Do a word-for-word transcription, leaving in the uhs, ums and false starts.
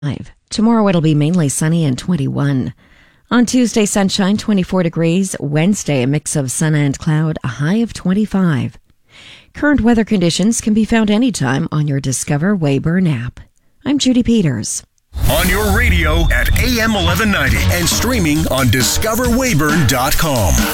Tomorrow it'll be mainly sunny and twenty-one. On Tuesday, sunshine, twenty-four degrees. Wednesday, a mix of sun and cloud, a high of twenty-five. Current weather conditions can be found anytime on your Discover Weyburn app. I'm Judy Peters. On your radio at A M eleven ninety and streaming on discover weyburn dot com.